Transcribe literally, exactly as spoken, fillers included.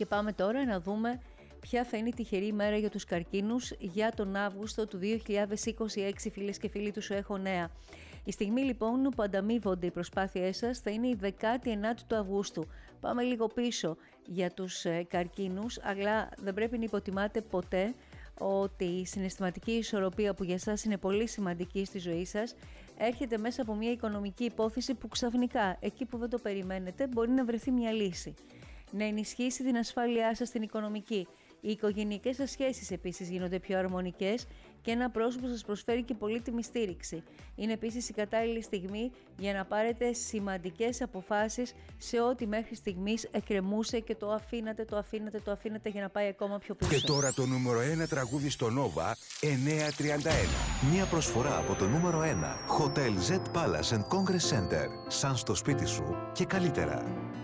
Και πάμε τώρα να δούμε ποια θα είναι η τυχερή ημέρα για τους καρκίνους για τον Αύγουστο του δύο χιλιάδες είκοσι έξι, φίλες και φίλοι του Σου Έχω Νέα. Η στιγμή λοιπόν που ανταμείβονται οι προσπάθειές σας θα είναι η δεκάτη ενάτη του Αυγούστου. Πάμε λίγο πίσω για τους ε, καρκίνους, αλλά δεν πρέπει να υποτιμάτε ποτέ ότι η συναισθηματική ισορροπία που για σας είναι πολύ σημαντική στη ζωή σας έρχεται μέσα από μια οικονομική υπόθεση που ξαφνικά, εκεί που δεν το περιμένετε, μπορεί να βρεθεί μια λύση. Να ενισχύσει την ασφάλειά σας στην οικονομική. Οι οικογενειακές σας σχέσεις επίσης γίνονται πιο αρμονικές και ένα πρόσωπο σας προσφέρει και πολύτιμη στήριξη. Είναι επίσης η κατάλληλη στιγμή για να πάρετε σημαντικές αποφάσεις σε ό,τι μέχρι στιγμής εκκρεμούσε και το αφήνατε, το αφήνατε, το αφήνατε για να πάει ακόμα πιο πίσω. Και τώρα το νούμερο ένα τραγούδι στο Nova εννιακόσια τριάντα ένα. Μία προσφορά από το νούμερο ένα Hotel Z Palace and Congress Center. Σαν στο σπίτι σου και καλύτερα.